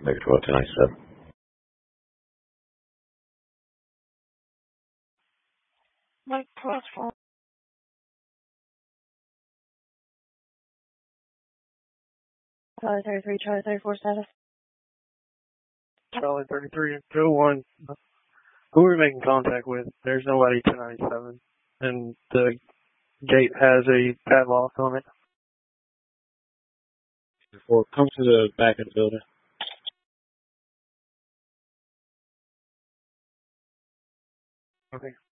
Maybe 12 to 97. Mike Crossfall. Charlie 33, Charlie 34 status. Charlie 33, go 1. Who are we making contact with? There's nobody 1097. And the gate has a padlock on it. Before, come to the back of the building. Okay.